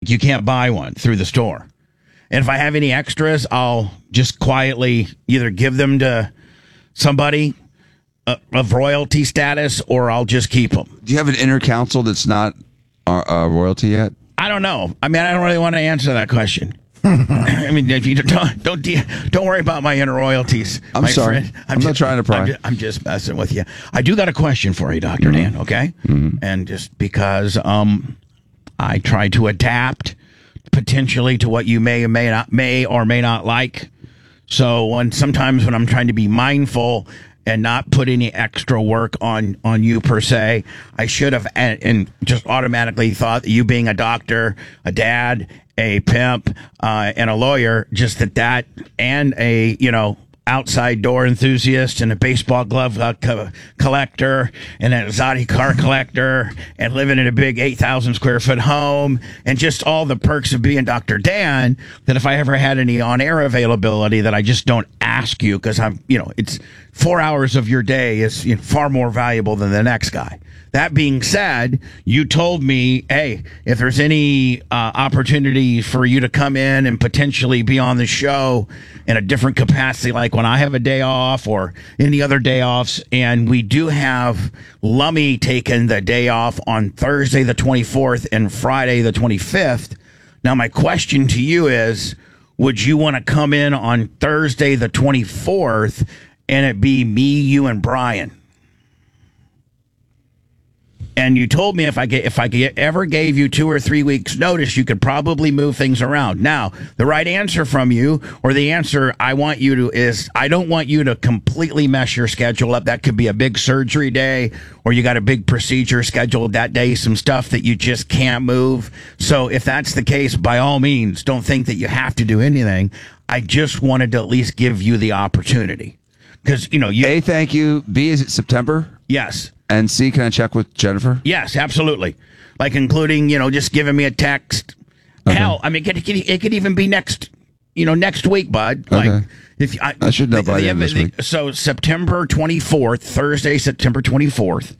like you can't buy one through the store. And if I have any extras, I'll just quietly either give them to somebody of royalty status, or I'll just keep them. Do you have an inner council that's not royalty yet? I don't know. I mean, I don't really want to answer that question. I mean, if you don't worry about my inner royalties. I'm sorry. Friend. I'm not trying to pry. I'm just messing with you. I do got a question for you, Dr. Dan, okay? And just because I try to adapt potentially to what you may or may not like. So sometimes when I'm trying to be mindful and not put any extra work on you per se, I should have and just automatically thought that you being a doctor, a dad, a pimp, and a lawyer, just that and a outside door enthusiast and a baseball glove collector and an exotic car collector and living in a big 8,000 square foot home and just all the perks of being Dr. Dan, that if I ever had any on-air availability that I just don't ask you because it's 4 hours of your day is far more valuable than the next guy. That being said, you told me, hey, if there's any opportunity for you to come in and potentially be on the show in a different capacity, like when I have a day off or any other day offs, and we do have Lummy taking the day off on Thursday the 24th and Friday the 25th. Now, my question to you is, would you want to come in on Thursday the 24th and it be me, you, and Brian? And you told me if I ever gave you 2 or 3 weeks notice, you could probably move things around. Now, the right answer from you, or the answer I want you to, is I don't want you to completely mess your schedule up. That could be a big surgery day, or you got a big procedure scheduled that day, some stuff that you just can't move. So if that's the case, by all means, don't think that you have to do anything. I just wanted to at least give you the opportunity. Because, A, thank you. B, is it September? Yes. And C, can I check with Jennifer? Yes, absolutely. Like including, just giving me a text. Okay. Hell, I mean, it could even be next week, bud. Like, okay. I should know by the end of this week. So September 24th, Thursday, September 24th.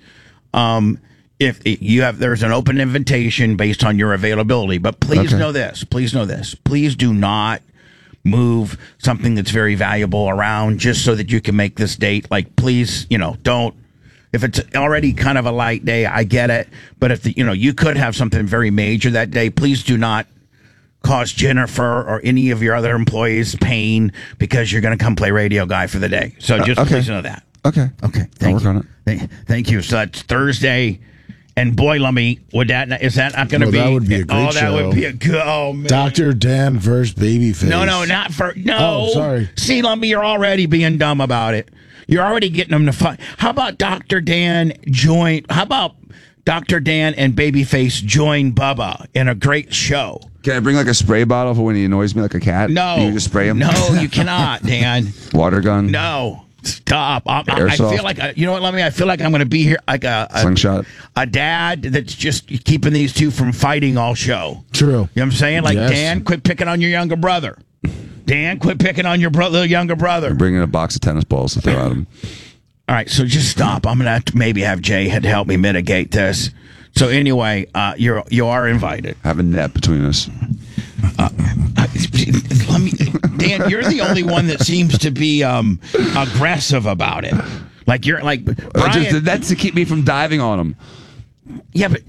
If you have, there's an open invitation based on your availability. But please know this. Please know this. Please do not move something that's very valuable around just so that you can make this date. Like, please, don't. If it's already kind of a light day, I get it. But if you could have something very major that day, please do not cause Jennifer or any of your other employees pain because you're going to come play radio guy for the day. So just please know that. Okay. I'll work on it. Thank you. So that's Thursday. And boy, Lummy, is that not going to be? That would be a great show. Oh, that would be a good. Oh, man. Dr. Dan versus Babyface. No, not for no. Oh, sorry. See, Lummy, you're already being dumb about it. You're already getting them to fight. How about Dr. Dan How about Dr. Dan and Babyface join Bubba in a great show? Can I bring like a spray bottle for when he annoys me like a cat? No. You just spray him? No, you cannot, Dan. Water gun? No. Stop. I Airsoft? feel like, you know what, Lummy? I feel like I'm going to be here like a slingshot. A dad that's just keeping these two from fighting all show. True. You know what I'm saying? Like, yes. Dan, quit picking on your younger brother. Dan, quit picking on your younger brother. I'm bringing a box of tennis balls to throw at him. All right, so just stop. I'm going to have to maybe have Jay help me mitigate this. So anyway, you are invited. Have a net between us. Dan, you're the only one that seems to be aggressive about it. Like you're like Brian. That's to keep me from diving on him. Yeah, but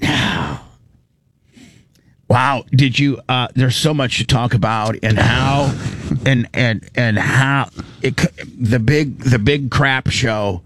wow, did you? There's so much to talk about, and how, and how the big crap show.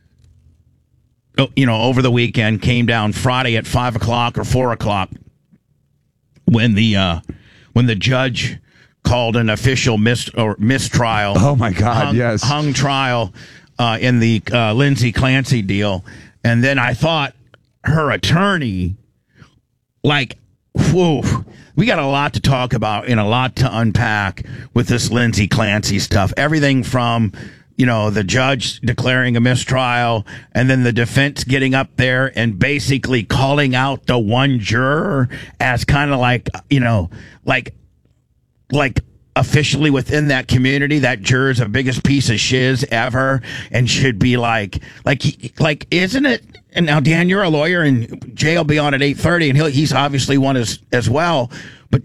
Over the weekend came down Friday at 5 o'clock or 4 o'clock when the judge called an official mistrial. Oh my God! Yes, hung trial in the Lindsay Clancy deal, and then I thought her attorney, like, whoa, we got a lot to talk about and a lot to unpack with this Lindsay Clancy stuff. Everything from the judge declaring a mistrial and then the defense getting up there and basically calling out the one juror as kind of like officially within that community, that juror is the biggest piece of shiz ever and should be like, isn't it? And now, Dan, you're a lawyer and Jay will be on at 8:30 and he's obviously one as well.